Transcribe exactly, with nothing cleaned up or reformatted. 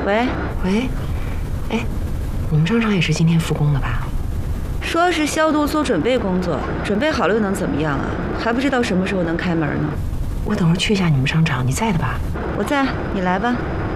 喂喂，哎，你们商场也是今天复工的吧？ 说是消毒做准备工作，准备好了又能怎么样啊？还不知道什么时候能开门呢。 我等会儿去一下你们商场，你在的吧？ 我在，你来吧。